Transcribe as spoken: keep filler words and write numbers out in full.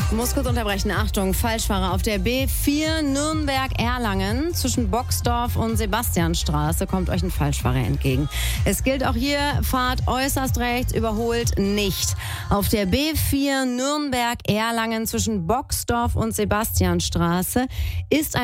Muss kurz unterbrechen. Achtung, Falschfahrer auf der B vier Nürnberg-Erlangen zwischen Boxdorf und Sebastianstraße kommt euch ein Falschfahrer entgegen. Es gilt auch hier, fahrt äußerst rechts, überholt nicht. Auf der B vier Nürnberg-Erlangen zwischen Boxdorf und Sebastianstraße ist ein